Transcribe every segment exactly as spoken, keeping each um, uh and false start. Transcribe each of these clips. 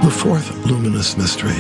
The fourth luminous mystery,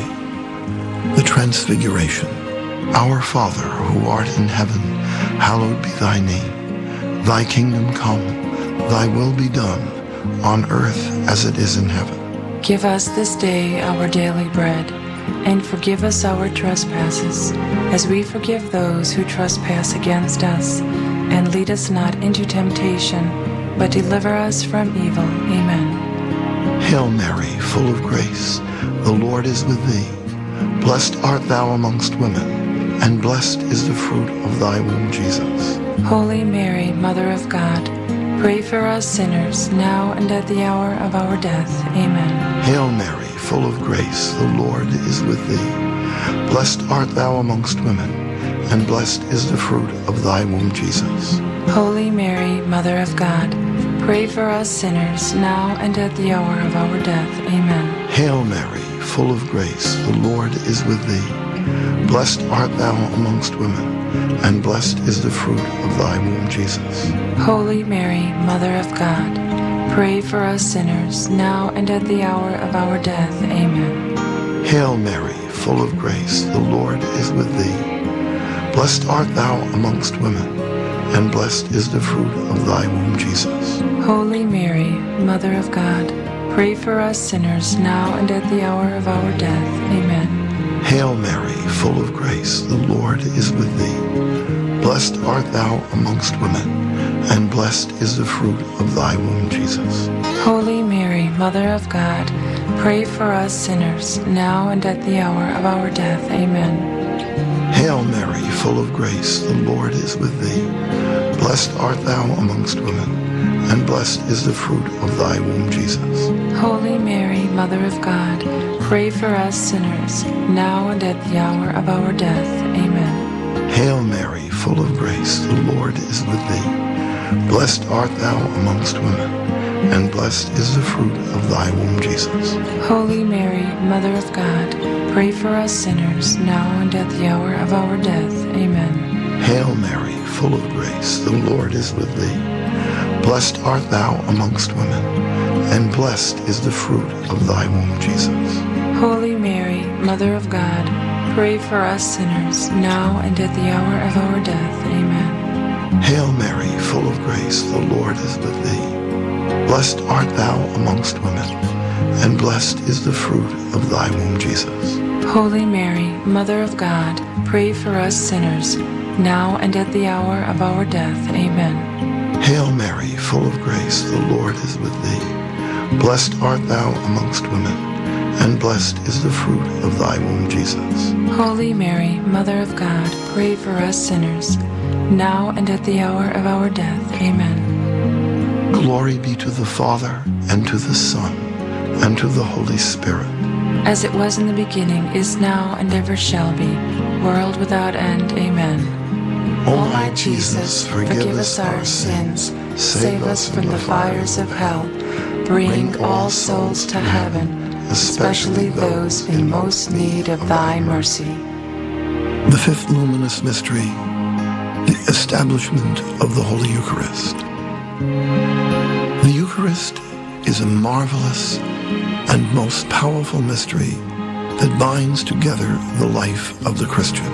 the Transfiguration. Our Father, who art in heaven, hallowed be thy name. Thy kingdom come, thy will be done, on earth as it is in heaven. Give us this day our daily bread, and forgive us our trespasses, as we forgive those who trespass against us. And lead us not into temptation, but deliver us from evil. Amen. Hail Mary, full of grace, the Lord is with thee. Blessed art thou amongst women, and blessed is the fruit of thy womb, Jesus. Holy Mary, Mother of God, pray for us sinners, now and at the hour of our death. Amen. Hail Mary, full of grace, the Lord is with thee. Blessed art thou amongst women, and blessed is the fruit of thy womb, Jesus. Holy Mary, Mother of God, pray for us sinners, now and at the hour of our death. Amen. Hail Mary, full of grace, the Lord is with thee. Blessed art thou amongst women, and blessed is the fruit of thy womb, Jesus. Holy Mary, Mother of God, pray for us sinners, now and at the hour of our death. Amen. Hail Mary, full of grace, the Lord is with thee. Blessed art thou amongst women, and blessed is the fruit of thy womb, Jesus. Holy Mary, Mother of God, pray for us sinners, now and at the hour of our death. Amen. Hail Mary, full of grace, the Lord is with thee. Blessed art thou amongst women, and blessed is the fruit of thy womb, Jesus. Holy Mary, Mother of God, pray for us sinners, now and at the hour of our death. Amen. Hail Mary, full of grace, the Lord is with thee. Blessed art thou amongst women, and blessed is the fruit of thy womb, Jesus. Holy Mary, Mother of God, pray for us sinners, now and at the hour of our death. Amen. Hail Mary, full of grace, the Lord is with thee. Blessed art thou amongst women, and blessed is the fruit of thy womb, Jesus. Holy Mary, Mother of God, pray for us sinners, now and at the hour of our death. Amen. Hail Mary, full of grace, the Lord is with thee. Blessed art thou amongst women, and blessed is the fruit of thy womb, Jesus. Holy Mary, Mother of God, pray for us sinners, now and at the hour of our death. Amen. Hail Mary, full of grace, the Lord is with thee. Blessed art thou amongst women, and blessed is the fruit of thy womb, Jesus. Holy Mary, Mother of God, pray for us sinners, now and at the hour of our death. Amen. Hail Mary, full of grace, the Lord is with thee. Blessed art thou amongst women, and blessed is the fruit of thy womb, Jesus. Holy Mary, Mother of God, pray for us sinners, now and at the hour of our death. Amen. Glory be to the Father, and to the Son, and to the Holy Spirit. As it was in the beginning, is now, and ever shall be, world without end. Amen. O my Jesus, forgive us our sins, save us from the fires of hell, bring all souls to heaven, especially those in most need of thy mercy. The fifth luminous mystery, the establishment of the Holy Eucharist. The Eucharist is a marvelous and most powerful mystery that binds together the life of the Christian.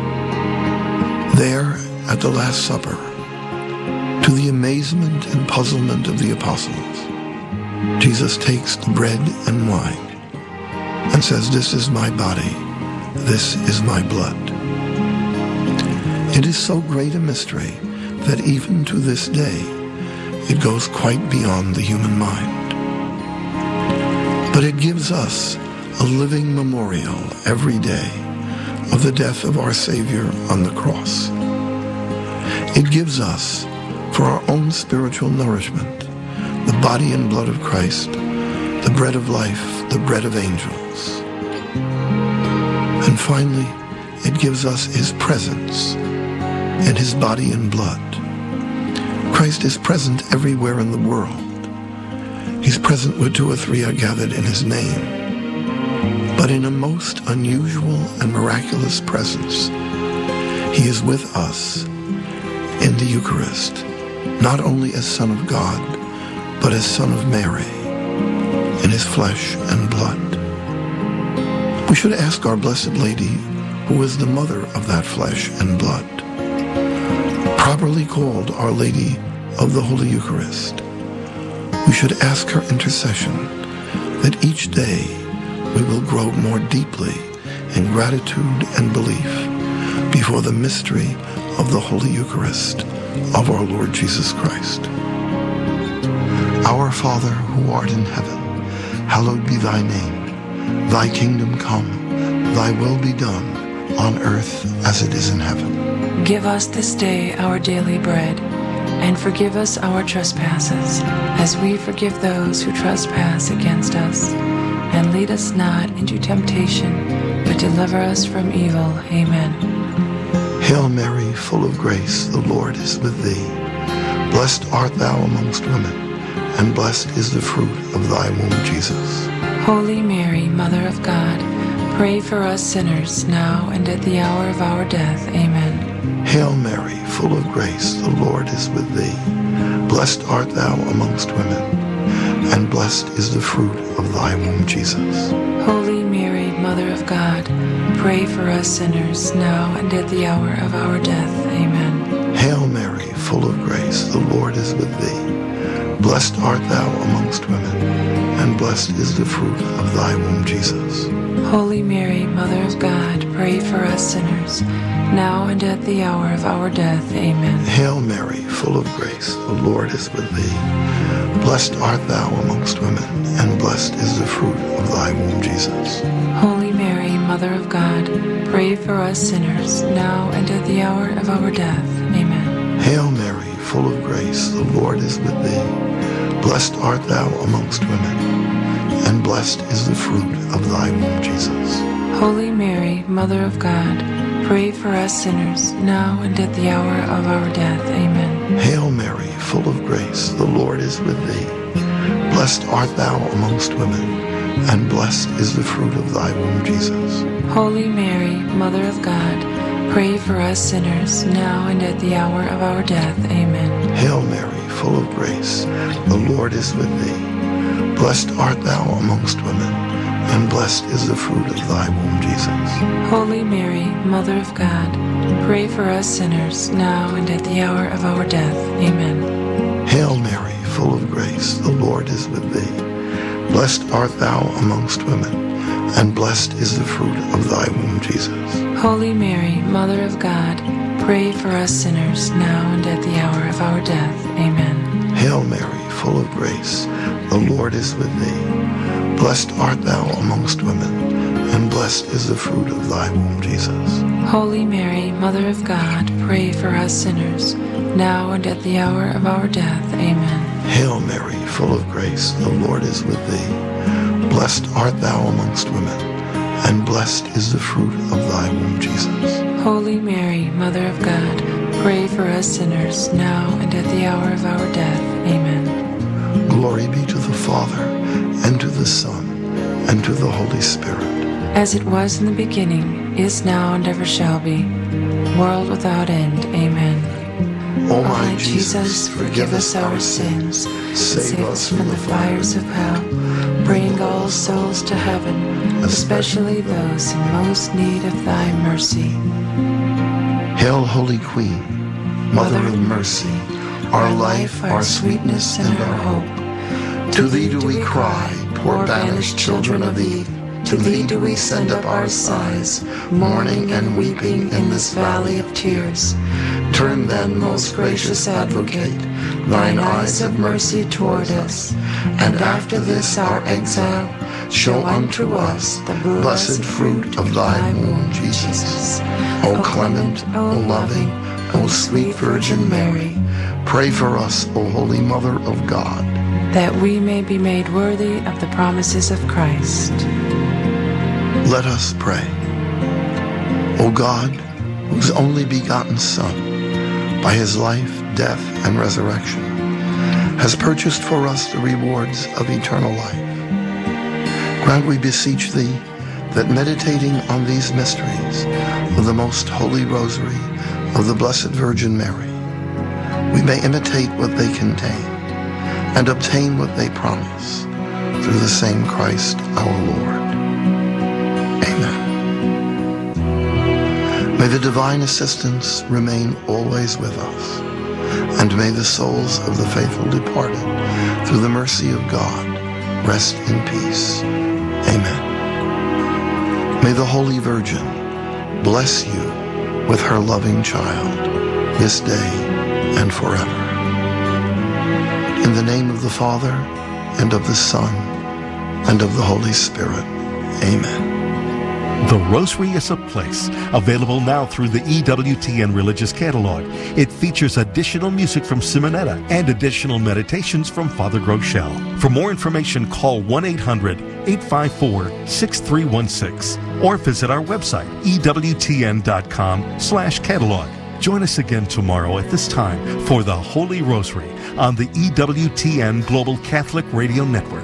There, at the Last Supper, to the amazement and puzzlement of the apostles, Jesus takes the bread and wine and says, "This is my body, this is my blood." It is so great a mystery that even to this day, it goes quite beyond the human mind. But it gives us a living memorial every day of the death of our Savior on the cross. It gives us, for our own spiritual nourishment, the body and blood of Christ, the bread of life, the bread of angels. And finally, it gives us his presence and his body and blood. Christ is present everywhere in the world. He's present where two or three are gathered in his name. But in a most unusual and miraculous presence, he is with us in the Eucharist, not only as Son of God, but as Son of Mary, in his flesh and blood. We should ask Our Blessed Lady, who is the mother of that flesh and blood, properly called Our Lady of the Holy Eucharist. We should ask her intercession that each day we will grow more deeply in gratitude and belief before the mystery of the Holy Eucharist of our Lord Jesus Christ. Our Father, who art in heaven, hallowed be thy name. Thy kingdom come, thy will be done, on earth as it is in heaven. Give us this day our daily bread, and forgive us our trespasses, as we forgive those who trespass against us. And lead us not into temptation, but deliver us from evil. Amen. Hail Mary, full of grace, the Lord is with thee. Blessed art thou amongst women, and blessed is the fruit of thy womb, Jesus. Holy Mary, Mother of God, pray for us sinners, now and at the hour of our death. Amen. Hail Mary, full of grace, the Lord is with thee. Blessed art thou amongst women, and blessed is the fruit of thy womb, Jesus. Holy Mary, Mother of God, pray for us sinners, now and at the hour of our death. Amen. Hail Mary, full of grace, the Lord is with thee. Blessed art thou amongst women, and blessed is the fruit of thy womb, Jesus. Holy Mary, Mother of God, pray for us sinners, now and at the hour of our death. Amen. Hail Mary, full of grace, the Lord is with thee. Blessed art thou amongst women, and blessed is the fruit of thy womb, Jesus. Holy Mary, Mother of God, pray for us sinners, now and at the hour of our death. Amen. Hail Mary, full of grace, the Lord is with thee. Blessed art thou amongst women, and blessed is the fruit of thy womb, Jesus. Holy Mary, Mother of God, pray for us sinners, now and at the hour of our death. Amen. Hail Mary, full of grace, the Lord is with thee. Blessed art thou amongst women, and blessed is the fruit of thy womb, Jesus. Holy Mary, Mother of God, pray for us sinners, now and at the hour of our death. Amen. Hail Mary, full of grace, the Lord is with thee. Blessed art thou amongst women, and blessed is the fruit of thy womb, Jesus. Holy Mary, Mother of God, pray for us sinners, now and at the hour of our death. Amen. Hail Mary, full of grace, the Lord is with thee. Blessed art thou amongst women, and blessed is the fruit of thy womb, Jesus. Holy Mary, Mother of God, pray for us sinners, now and at the hour of our death. Amen. Hail Mary, full of grace, the Lord is with thee. Blessed art thou amongst women, and blessed is the fruit of thy womb, Jesus. Holy Mary, Mother of God, pray for us sinners, now and at the hour of our death. Amen. Hail Mary, full of grace, the Lord is with thee. Blessed art thou amongst women, and blessed is the fruit of thy womb, Jesus. Holy Mary, Mother of God, pray for us sinners, now and at the hour of our death. Amen. Glory be to the Father, and to the Son, and to the Holy Spirit. As it was in the beginning, is now, and ever shall be, world without end. Amen. O my Jesus, forgive us our sins, save us from the fires of hell, bring all souls to heaven, especially those in most need of thy mercy. Hail, Holy Queen, Mother of mercy, our life, our sweetness, and our hope. To thee do we cry, poor banished children of Eve. To thee do we send up our sighs, mourning and weeping in this valley of tears. Turn then, most gracious Advocate, thine eyes of mercy toward us, and after this our exile, show unto us the blessed fruit of thy womb, Jesus. O clement, O loving, O sweet Virgin Mary, pray for us, O Holy Mother of God, that we may be made worthy of the promises of Christ. Let us pray. O God, whose only begotten Son, by his life, death, and resurrection, has purchased for us the rewards of eternal life, grant, we beseech thee, that meditating on these mysteries of the most holy rosary of the Blessed Virgin Mary, we may imitate what they contain and obtain what they promise, through the same Christ our Lord. Amen. May the divine assistance remain always with us, and may the souls of the faithful departed, through the mercy of God, rest in peace. Amen. May the Holy Virgin bless you with her loving child, this day and forever. In the name of the Father, and of the Son, and of the Holy Spirit. Amen. The Rosary is a Place, available now through the E W T N Religious Catalog. It features additional music from Simonetta and additional meditations from Father Groeschel. For more information, call one eight hundred, eight five four, six three one six or visit our website, E W T N dot com slash catalog. Join us again tomorrow at this time for the Holy Rosary on the E W T N Global Catholic Radio Network.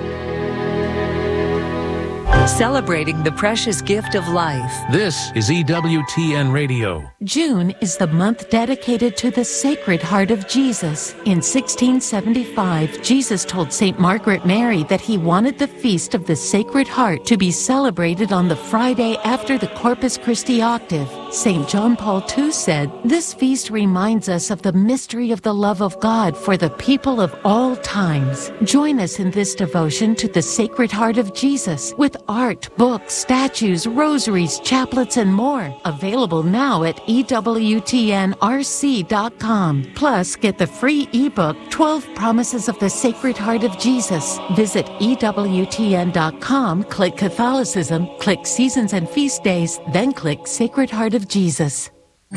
Celebrating the precious gift of life. This is E W T N Radio. June is the month dedicated to the Sacred Heart of Jesus. In sixteen seventy-five, Jesus told Saint Margaret Mary that he wanted the Feast of the Sacred Heart to be celebrated on the Friday after the Corpus Christi octave. Saint John Paul the Second said, "This feast reminds us of the mystery of the love of God for the people of all times." Join us in this devotion to the Sacred Heart of Jesus with art, books, statues, rosaries, chaplets, and more. Available now at E W T N R C dot com. Plus, get the free ebook, twelve Promises of the Sacred Heart of Jesus. Visit E W T N dot com, click Catholicism, click Seasons and Feast Days, then click Sacred Heart of Jesus.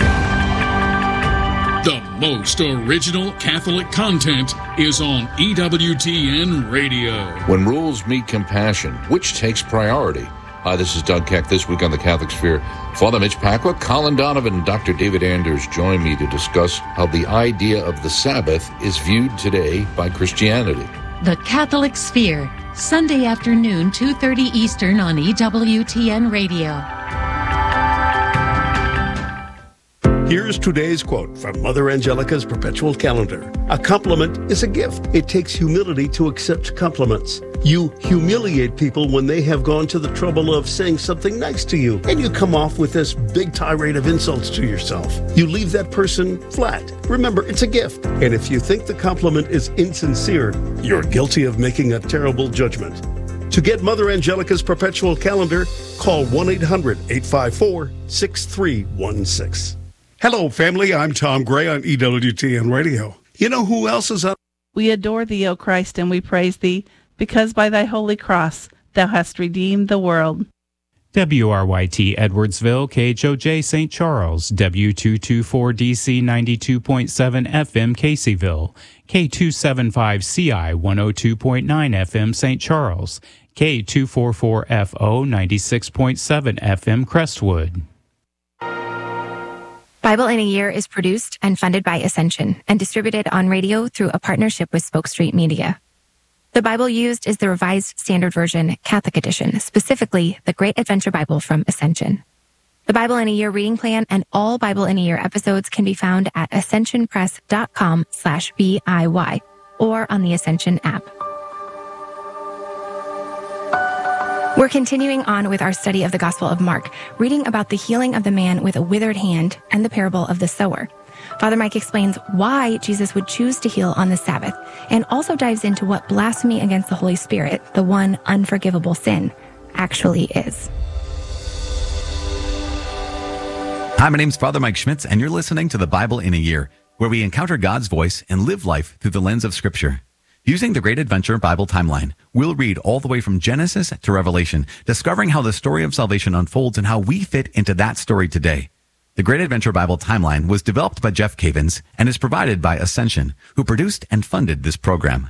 The most original Catholic content is on E W T N Radio. When rules meet compassion, which takes priority? Hi, this is Doug Keck. This week on the Catholic Sphere, Father Mitch Pacwa, Colin Donovan, and Doctor David Anders join me to discuss how the idea of the Sabbath is viewed today by Christianity. The Catholic Sphere, Sunday afternoon, two thirty Eastern on E W T N Radio. Here's today's quote from Mother Angelica's Perpetual Calendar. A compliment is a gift. It takes humility to accept compliments. You humiliate people when they have gone to the trouble of saying something nice to you, and you come off with this big tirade of insults to yourself. You leave that person flat. Remember, it's a gift. And if you think the compliment is insincere, you're guilty of making a terrible judgment. To get Mother Angelica's Perpetual Calendar, call one eight hundred, eight five four, six three one six. Hello, family. I'm Tom Gray on E W T N Radio. You know who else is on? We adore thee, O Christ, and we praise thee, because by thy holy cross thou hast redeemed the world. W R Y T Edwardsville, K H O J Saint Charles, W two twenty-four D C ninety-two point seven F M Caseyville, K two seventy-five C I one oh two point nine F M Saint Charles, K two forty-four F O ninety-six point seven F M Crestwood. Bible in a Year is produced and funded by Ascension and distributed on radio through a partnership with Spoke Street Media. The Bible used is the Revised Standard Version Catholic Edition, specifically the Great Adventure Bible from Ascension. The Bible in a Year reading plan and all Bible in a Year episodes can be found at ascensionpress.com slash BIY or on the Ascension app. We're continuing on with our study of the Gospel of Mark, reading about the healing of the man with a withered hand and the parable of the sower. Father Mike explains why Jesus would choose to heal on the Sabbath and also dives into what blasphemy against the Holy Spirit, the one unforgivable sin, actually is. Hi, my name's Father Mike Schmitz, and you're listening to the Bible in a Year, where we encounter God's voice and live life through the lens of Scripture. Using the Great Adventure Bible timeline, we'll read all the way from Genesis to Revelation, discovering how the story of salvation unfolds and how we fit into that story today. The Great Adventure Bible timeline was developed by Jeff Cavins and is provided by Ascension, who produced and funded this program.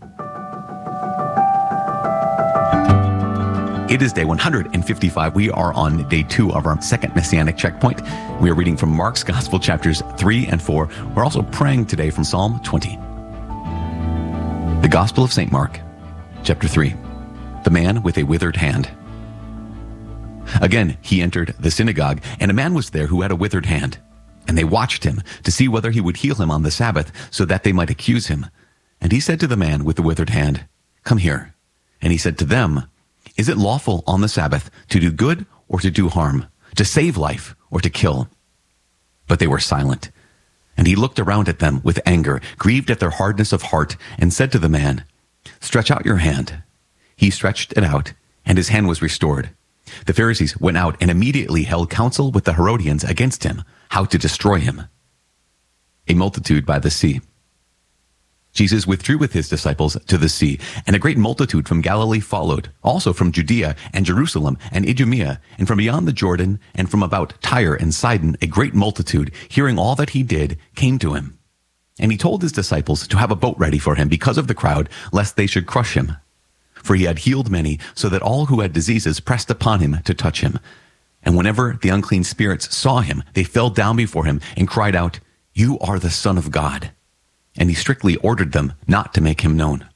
It is day one hundred fifty-five. We are on day two of our second Messianic checkpoint. We are reading from Mark's Gospel, chapters three and four. We're also praying today from Psalm twenty. The Gospel of Saint Mark, chapter three, the man with a withered hand. Again, he entered the synagogue, and a man was there who had a withered hand. And they watched him to see whether he would heal him on the Sabbath, so that they might accuse him. And he said to the man with the withered hand, "Come here." And he said to them, "Is it lawful on the Sabbath to do good or to do harm, to save life or to kill. But they were silent. And he looked around at them with anger, grieved at their hardness of heart, and said to the man, "Stretch out your hand." He stretched it out, and his hand was restored. The Pharisees went out and immediately held counsel with the Herodians against him, how to destroy him. A multitude by the sea. Jesus withdrew with his disciples to the sea, and a great multitude from Galilee followed, also from Judea and Jerusalem and Idumea, and from beyond the Jordan, and from about Tyre and Sidon, a great multitude, hearing all that he did, came to him. And he told his disciples to have a boat ready for him because of the crowd, lest they should crush him. For he had healed many, so that all who had diseases pressed upon him to touch him. And whenever the unclean spirits saw him, they fell down before him and cried out, "You are the Son of God." And he strictly ordered them not to make him known.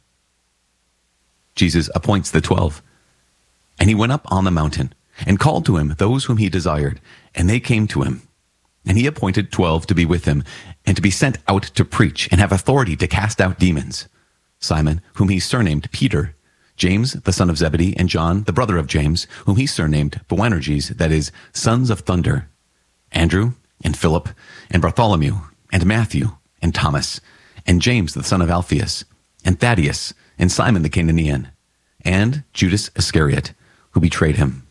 Jesus appoints the twelve. And he went up on the mountain, and called to him those whom he desired, and they came to him. And he appointed twelve to be with him, and to be sent out to preach, and have authority to cast out demons. Simon, whom he surnamed Peter, James, the son of Zebedee, and John, the brother of James, whom he surnamed Boanerges, that is, sons of thunder, Andrew, and Philip, and Bartholomew, and Matthew, and Thomas, and James, the son of Alphaeus, and Thaddeus, and Simon the Cananean, and Judas Iscariot, who betrayed him.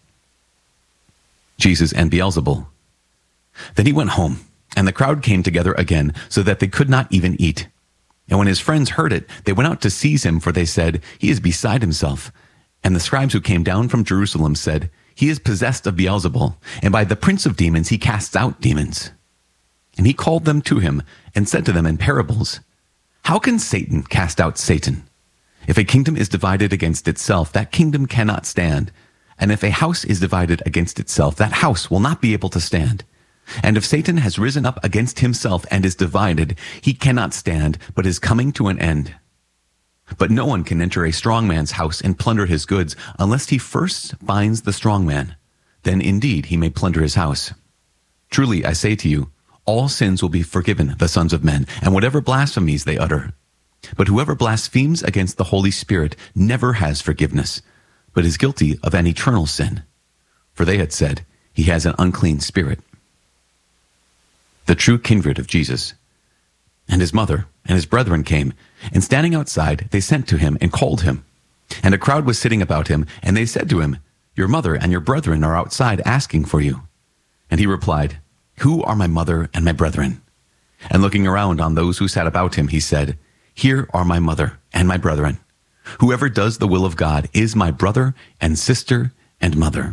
Jesus and Beelzebul. Then he went home, and the crowd came together again, so that they could not even eat. And when his friends heard it, they went out to seize him, for they said, "He is beside himself." And the scribes who came down from Jerusalem said, "He is possessed of Beelzebul, and by the prince of demons he casts out demons." And he called them to him, and said to them in parables, "How can Satan cast out Satan? If a kingdom is divided against itself, that kingdom cannot stand. And if a house is divided against itself, that house will not be able to stand. And if Satan has risen up against himself and is divided, he cannot stand, but is coming to an end. But no one can enter a strong man's house and plunder his goods, unless he first binds the strong man. Then indeed he may plunder his house. Truly I say to you, all sins will be forgiven the sons of men, and whatever blasphemies they utter. But whoever blasphemes against the Holy Spirit never has forgiveness, but is guilty of an eternal sin. For they had said, he has an unclean spirit." The true kindred of Jesus. And his mother and his brethren came, and standing outside, they sent to him and called him. And a crowd was sitting about him, and they said to him, "Your mother and your brethren are outside asking for you." And he replied, "Who are my mother and my brethren?" And looking around on those who sat about him, he said, "Here are my mother and my brethren. Whoever does the will of God is my brother and sister and mother."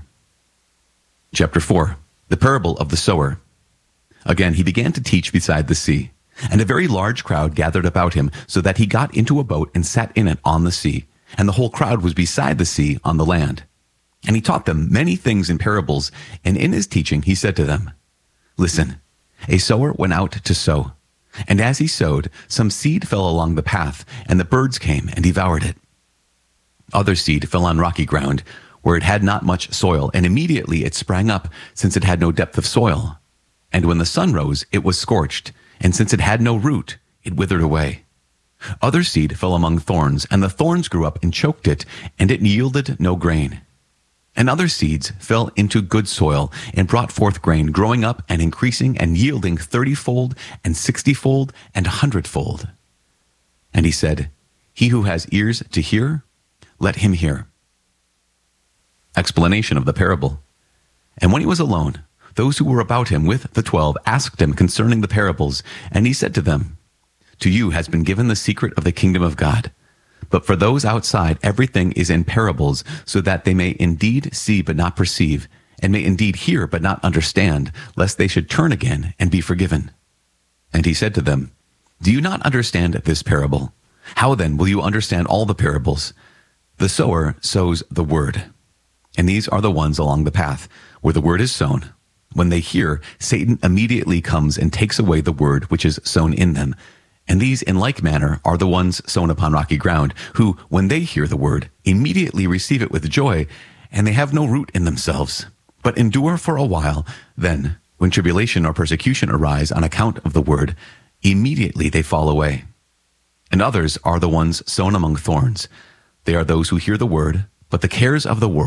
Chapter four. The parable of the sower. Again, he began to teach beside the sea, and a very large crowd gathered about him, so that he got into a boat and sat in it on the sea, and the whole crowd was beside the sea on the land. And he taught them many things in parables, and in his teaching he said to them, "Listen, a sower went out to sow, and as he sowed, some seed fell along the path, and the birds came and devoured it. Other seed fell on rocky ground, where it had not much soil, and immediately it sprang up, since it had no depth of soil. And when the sun rose, it was scorched, and since it had no root, it withered away. Other seed fell among thorns, and the thorns grew up and choked it, and it yielded no grain. And other seeds fell into good soil, and brought forth grain, growing up and increasing, and yielding thirtyfold, and sixtyfold, and a hundredfold." And he said, "He who has ears to hear, let him hear." Explanation of the parable. And when he was alone, those who were about him with the twelve asked him concerning the parables, and he said to them, "To you has been given the secret of the kingdom of God. But for those outside, everything is in parables, so that they may indeed see but not perceive, and may indeed hear but not understand, lest they should turn again and be forgiven." And he said to them, "Do you not understand this parable? How then will you understand all the parables? The sower sows the word. And these are the ones along the path, where the word is sown. When they hear, Satan immediately comes and takes away the word which is sown in them. And these in like manner are the ones sown upon rocky ground, who, when they hear the word, immediately receive it with joy, and they have no root in themselves, but endure for a while. Then, when tribulation or persecution arise on account of the word, immediately they fall away. And others are the ones sown among thorns. They are those who hear the word, but the cares of the world,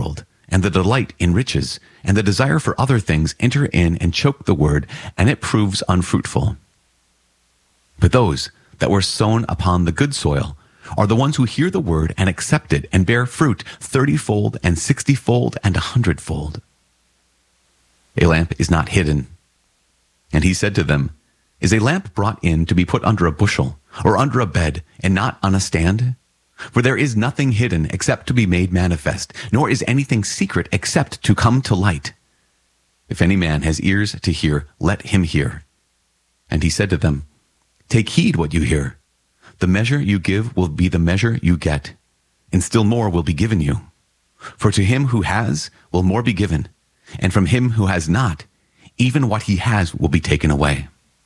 and the delight in riches, and the desire for other things enter in and choke the word, and it proves unfruitful. But those that were sown upon the good soil are the ones who hear the word and accept it and bear fruit thirty-fold and sixty-fold and a hundredfold. A lamp is not hidden. And he said to them, Is a lamp brought in to be put under a bushel, or under a bed, and not on a stand? For there is nothing hidden except to be made manifest, nor is anything secret except to come to light. If any man has ears to hear, let him hear. And he said to them, Take heed what you hear. The measure you give will be the measure you get, and still more will be given you. For to him who has will more be given, and from him who has not, even what he has will be taken away.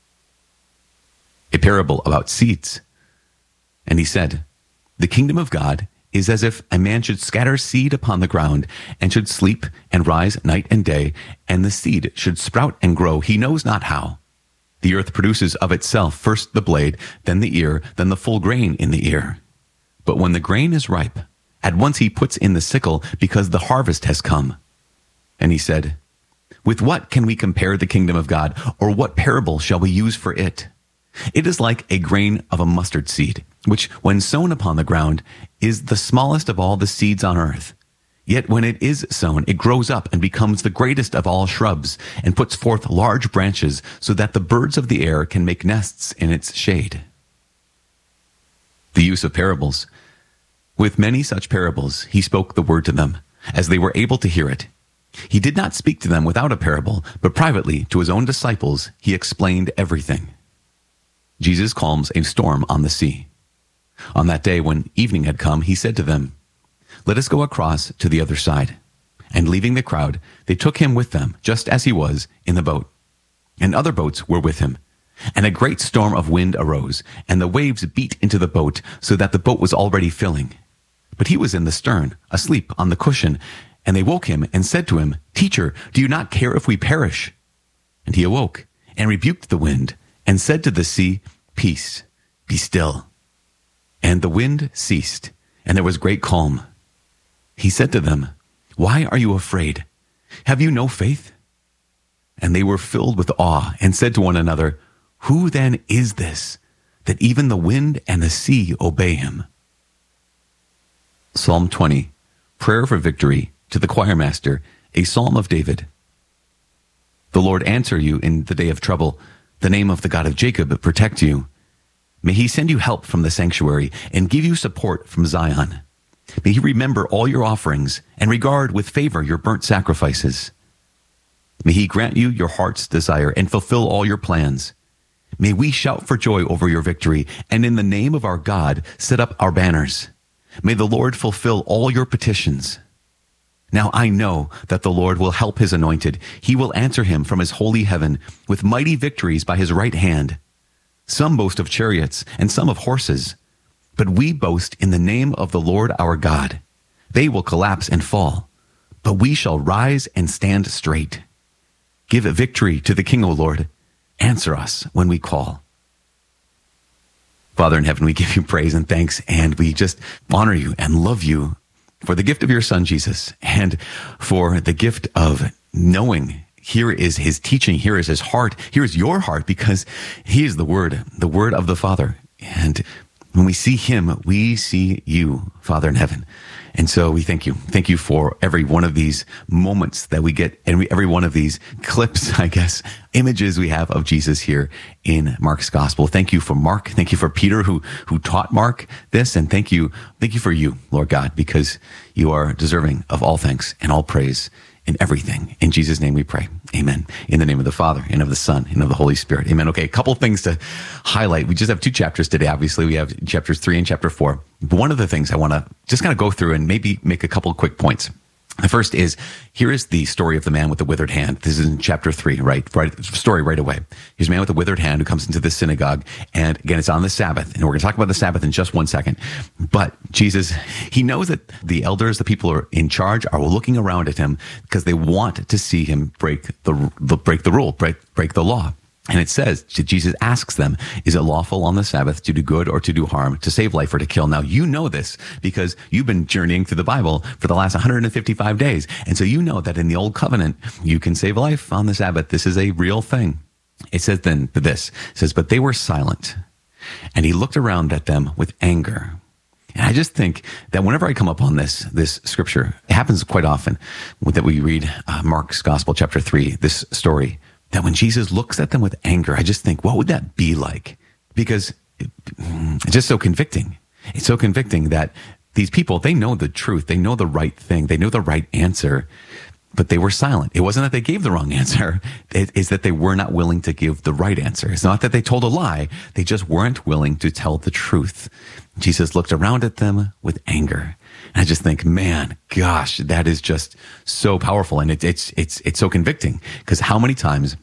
A parable about seeds. And he said, The kingdom of God is as if a man should scatter seed upon the ground, and should sleep and rise night and day, and the seed should sprout and grow, he knows not how. The earth produces of itself first the blade, then the ear, then the full grain in the ear. But when the grain is ripe, at once he puts in the sickle, because the harvest has come. And he said, With what can we compare the kingdom of God, or what parable shall we use for it? It is like a grain of a mustard seed, which, when sown upon the ground, is the smallest of all the seeds on earth. Yet when it is sown, it grows up and becomes the greatest of all shrubs, and puts forth large branches, so that the birds of the air can make nests in its shade. The use of parables. With many such parables he spoke the word to them, as they were able to hear it. He did not speak to them without a parable, but privately to his own disciples he explained everything. Jesus calms a storm on the sea. On that day when evening had come, he said to them, Let us go across to the other side. And leaving the crowd, they took him with them, just as he was, in the boat. And other boats were with him. And a great storm of wind arose, and the waves beat into the boat, so that the boat was already filling. But he was in the stern, asleep on the cushion. And they woke him and said to him, Teacher, do you not care if we perish? And he awoke, and rebuked the wind, and said to the sea, Peace, be still. And the wind ceased, and there was great calm. He said to them, Why are you afraid? Have you no faith? And they were filled with awe, and said to one another, Who then is this, that even the wind and the sea obey him? Psalm twenty, Prayer for Victory, to the choir master, a psalm of David. The Lord answer you in the day of trouble. The name of the God of Jacob protect you. May he send you help from the sanctuary and give you support from Zion. May he remember all your offerings and regard with favor your burnt sacrifices. May he grant you your heart's desire and fulfill all your plans. May we shout for joy over your victory, and in the name of our God set up our banners. May the Lord fulfill all your petitions. Now I know that the Lord will help his anointed. He will answer him from his holy heaven with mighty victories by his right hand. Some boast of chariots and some of horses, but we boast in the name of the Lord our God. They will collapse and fall, but we shall rise and stand straight. Give victory to the King, O Lord. Answer us when we call. Father in heaven, we give you praise and thanks, and we just honor you and love you for the gift of your son, Jesus, and for the gift of knowing here is his teaching, here is his heart, here is your heart, because he is the word, the word of the Father. And when we see him, we see you, Father in heaven. And so we thank you. Thank you for every one of these moments that we get, and every one of these clips, I guess, images we have of Jesus here in Mark's gospel. Thank you for Mark. Thank you for Peter, who who taught Mark this. And thank you, thank you for you, Lord God, because you are deserving of all thanks and all praise in everything. In Jesus' name we pray. Amen. In the name of the Father, and of the Son, and of the Holy Spirit. Amen. Okay, a couple things to highlight. We just have two chapters today. Obviously, we have chapters three and chapter four. But one of the things I want to just kind of go through and maybe make a couple of quick points. The first is, here is the story of the man with the withered hand. This is in chapter three, right? Right, story right away. Here's a man with a withered hand who comes into the synagogue. And again, it's on the Sabbath. And we're going to talk about the Sabbath in just one second. But Jesus, he knows that the elders, the people who are in charge, are looking around at him because they want to see him break the, the break the rule, break break the law. And it says, Jesus asks them, is it lawful on the Sabbath to do good or to do harm, to save life or to kill? Now, you know this because you've been journeying through the Bible for the last one hundred fifty-five days. And so you know that in the Old Covenant, you can save life on the Sabbath. This is a real thing. It says then this, it says, but they were silent. And he looked around at them with anger. And I just think that whenever I come up on this, this scripture, it happens quite often that we read uh, Mark's Gospel, chapter three, this story, that when Jesus looks at them with anger, I just think, what would that be like? Because it, it's just so convicting. It's so convicting that these people, they know the truth. They know the right thing. They know the right answer, but they were silent. It wasn't that they gave the wrong answer. It is that they were not willing to give the right answer. It's not that they told a lie. They just weren't willing to tell the truth. Jesus looked around at them with anger. And I just think, man, gosh, that is just so powerful. And it, it's, it's, it's so convicting because how many times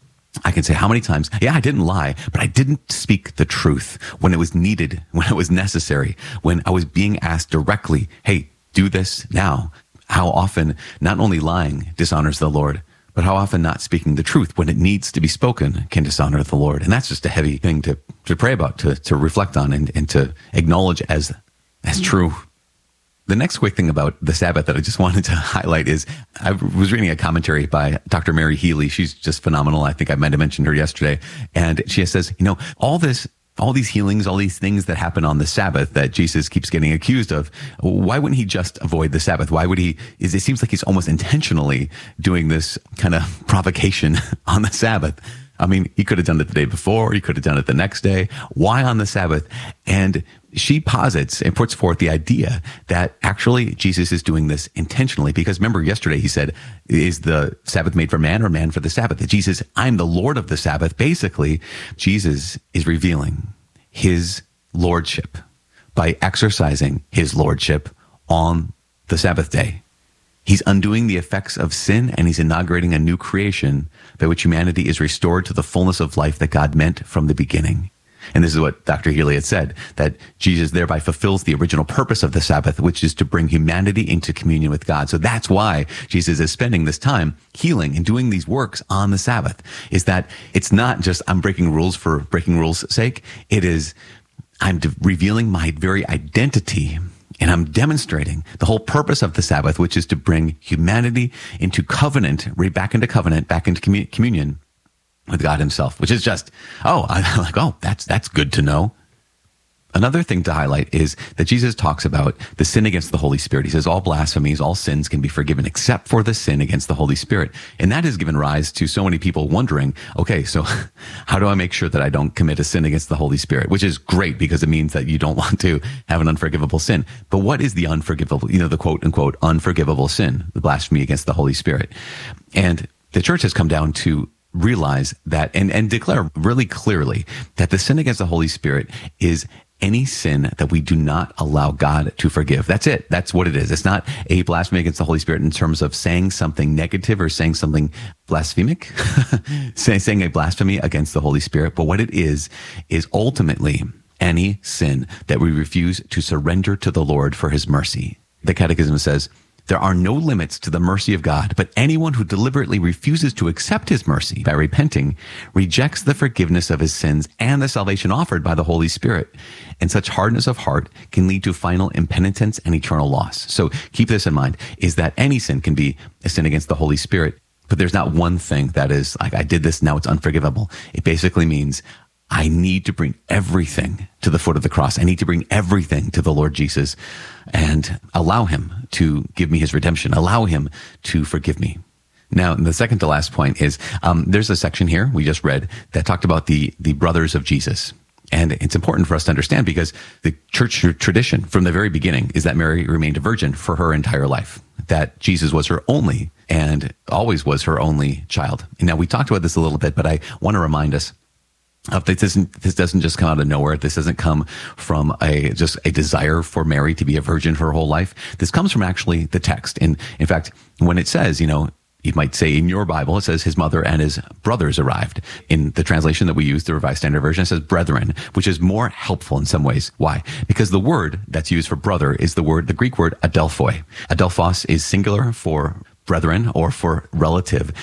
I can say how many times, yeah, I didn't lie, but I didn't speak the truth when it was needed, when it was necessary, when I was being asked directly, hey, do this now. How often not only lying dishonors the Lord, but how often not speaking the truth when it needs to be spoken can dishonor the Lord. And that's just a heavy thing to, to pray about, to, to reflect on and, and to acknowledge as, as true. The next quick thing about the Sabbath that I just wanted to highlight is I was reading a commentary by Doctor Mary Healy. She's just phenomenal. I think I might have mentioned her yesterday. And she says, you know, all this, all these healings, all these things that happen on the Sabbath that Jesus keeps getting accused of, why wouldn't he just avoid the Sabbath? Why would he, is it seems like he's almost intentionally doing this kind of provocation on the Sabbath. I mean, he could have done it the day before. He could have done it the next day. Why on the Sabbath? And she posits and puts forth the idea that actually Jesus is doing this intentionally because remember yesterday he said, is the Sabbath made for man or man for the Sabbath? That Jesus, I'm the Lord of the Sabbath. Basically, Jesus is revealing his lordship by exercising his lordship on the Sabbath day. He's undoing the effects of sin and he's inaugurating a new creation by which humanity is restored to the fullness of life that God meant from the beginning. And this is what Doctor Healy had said, that Jesus thereby fulfills the original purpose of the Sabbath, which is to bring humanity into communion with God. So that's why Jesus is spending this time healing and doing these works on the Sabbath, is that it's not just I'm breaking rules for breaking rules' sake. It is I'm de- revealing my very identity. And I'm demonstrating the whole purpose of the Sabbath, which is to bring humanity into covenant, right back into covenant, back into commun- communion with God himself, which is just, oh, I'm like, oh, that's, that's good to know. Another thing to highlight is that Jesus talks about the sin against the Holy Spirit. He says all blasphemies, all sins can be forgiven except for the sin against the Holy Spirit. And that has given rise to so many people wondering, okay, so how do I make sure that I don't commit a sin against the Holy Spirit? Which is great because it means that you don't want to have an unforgivable sin. But what is the unforgivable, you know, the quote unquote unforgivable sin, the blasphemy against the Holy Spirit? And the church has come down to realize that and, and declare really clearly that the sin against the Holy Spirit is any sin that we do not allow God to forgive. That's it. That's what it is. It's not a blasphemy against the Holy Spirit in terms of saying something negative or saying something blasphemic, Say, saying a blasphemy against the Holy Spirit. But what it is, is ultimately any sin that we refuse to surrender to the Lord for his mercy. The Catechism says, there are no limits to the mercy of God, but anyone who deliberately refuses to accept his mercy by repenting rejects the forgiveness of his sins and the salvation offered by the Holy Spirit. And such hardness of heart can lead to final impenitence and eternal loss. So keep this in mind, is that any sin can be a sin against the Holy Spirit, but there's not one thing that is like, I did this, now it's unforgivable. It basically means I need to bring everything to the foot of the cross. I need to bring everything to the Lord Jesus and allow him to give me his redemption. Allow him to forgive me. Now, the second to last point is, um, there's a section here we just read that talked about the, the brothers of Jesus. And it's important for us to understand because the church tradition from the very beginning is that Mary remained a virgin for her entire life, that Jesus was her only and always was her only child. And now we talked about this a little bit, but I want to remind us Uh, this doesn't, this doesn't just come out of nowhere. This doesn't come from a, just a desire for Mary to be a virgin her whole life. This comes from actually the text. And in fact, when it says, you know, you might say in your Bible, it says his mother and his brothers arrived. In the translation that we use, the Revised Standard Version, it says brethren, which is more helpful in some ways. Why? Because the word that's used for brother is the word, the Greek word adelphoi. Adelphos is singular for brethren or for relative.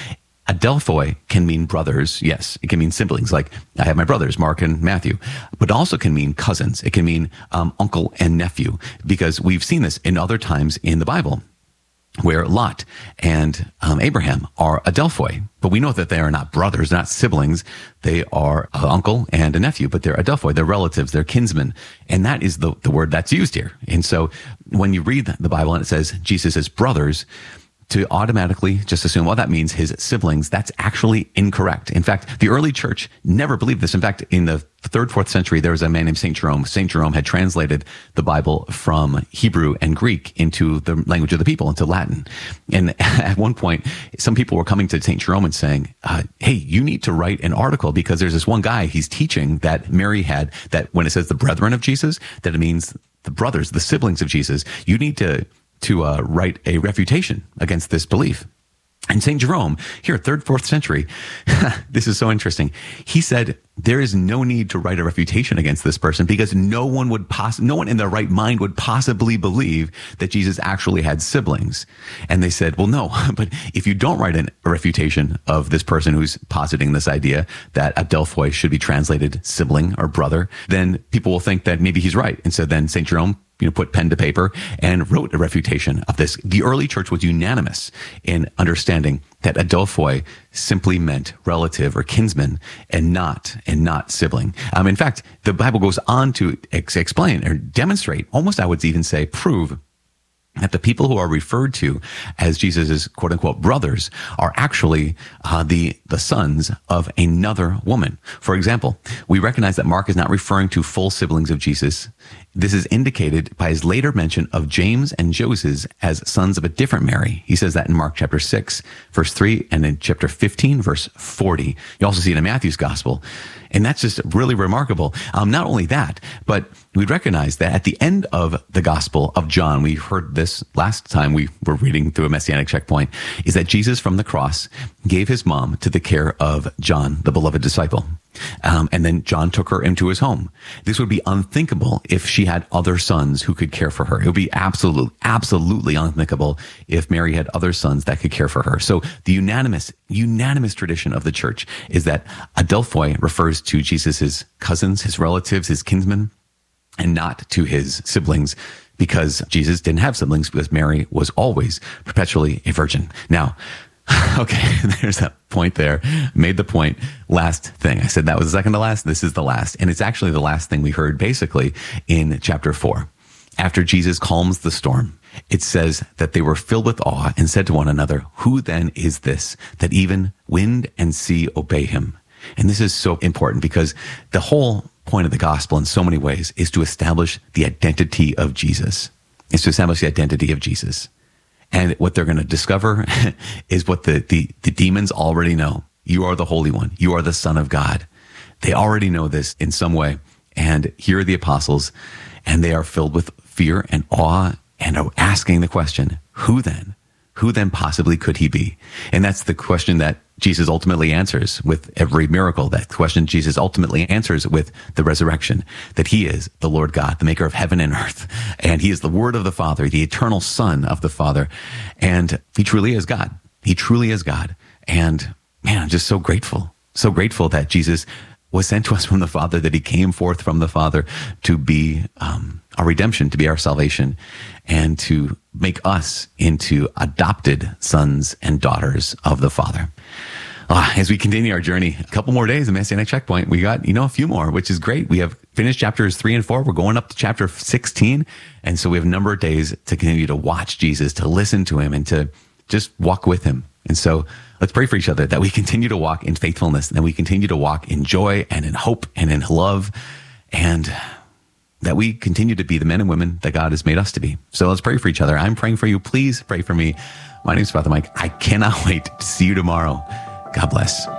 Adelphoi can mean brothers. Yes, it can mean siblings. Like I have my brothers, Mark and Matthew, but also can mean cousins. It can mean um, uncle and nephew, because we've seen this in other times in the Bible where Lot and um, Abraham are Adelphoi. But we know that they are not brothers, not siblings. They are an uncle and a nephew, but they're Adelphoi. They're relatives. They're kinsmen. And that is the, the word that's used here. And so when you read the Bible and it says Jesus' brothers, to automatically just assume, well, that means his siblings, that's actually incorrect. In fact, the early church never believed this. In fact, in the third, fourth century, there was a man named Saint Jerome. Saint Jerome had translated the Bible from Hebrew and Greek into the language of the people, into Latin. And at one point, some people were coming to Saint Jerome and saying, uh, hey, you need to write an article, because there's this one guy, he's teaching that Mary had, that when it says the brethren of Jesus, that it means the brothers, the siblings of Jesus. You need to to uh, write a refutation against this belief. And Saint Jerome, here, third, fourth century, this is so interesting. He said, there is no need to write a refutation against this person, because no one would poss- no one in their right mind would possibly believe that Jesus actually had siblings. And they said, well, no, but if you don't write an, a refutation of this person who's positing this idea that Adelphoi should be translated sibling or brother, then people will think that maybe he's right. And so then Saint Jerome, you know, put pen to paper and wrote a refutation of this. The early church was unanimous in understanding that Adelphoi simply meant relative or kinsman, and not and not sibling. Um, in fact, the Bible goes on to ex- explain or demonstrate, almost I would even say prove, that the people who are referred to as Jesus' quote unquote brothers are actually uh, the the sons of another woman. For example, we recognize that Mark is not referring to full siblings of Jesus. This is indicated by his later mention of James and Joses as sons of a different Mary. He says that in Mark chapter six, verse three, and in chapter fifteen, verse forty. You also see it in Matthew's gospel. And that's just really remarkable. Um, not only that, but we recognize that at the end of the Gospel of John, we heard this last time we were reading through a Messianic checkpoint, is that Jesus from the cross gave his mom to the care of John, the beloved disciple. Um, and then John took her into his home. This would be unthinkable if she had other sons who could care for her. It would be absolute, absolutely unthinkable if Mary had other sons that could care for her. So the unanimous, unanimous tradition of the church is that Adelphoi refers to Jesus' cousins, his relatives, his kinsmen, and not to his siblings, because Jesus didn't have siblings, because Mary was always perpetually a virgin. Now, okay, there's that point there. Made the point. Last thing. I said that was the second to last. This is the last. And it's actually the last thing we heard basically in chapter four. After Jesus calms the storm, it says that they were filled with awe and said to one another, who then is this, that even wind and sea obey him? And this is so important, because the whole point of the gospel in so many ways is to establish the identity of Jesus. It's to establish the identity of Jesus. And what they're going to discover is what the, the, the demons already know. You are the Holy One. You are the Son of God. They already know this in some way. And here are the apostles, and they are filled with fear and awe and are asking the question, who then? Who then possibly could he be? And that's the question that Jesus ultimately answers with every miracle. That question Jesus ultimately answers with the resurrection, that he is the Lord God, the maker of heaven and earth. And he is the Word of the Father, the eternal Son of the Father. And he truly is God. He truly is God. And man, I'm just so grateful, so grateful that Jesus was sent to us from the Father, that he came forth from the Father to be um, our redemption, to be our salvation, and to make us into adopted sons and daughters of the Father. Uh, as we continue our journey, a couple more days of Messianic Checkpoint, we got, you know, a few more, which is great. We have finished chapters three and four. We're going up to chapter sixteen. And so we have a number of days to continue to watch Jesus, to listen to him, and to just walk with him. And so let's pray for each other that we continue to walk in faithfulness, and that we continue to walk in joy and in hope and in love, and that we continue to be the men and women that God has made us to be. So let's pray for each other. I'm praying for you. Please pray for me. My name is Father Mike. I cannot wait to see you tomorrow. God bless.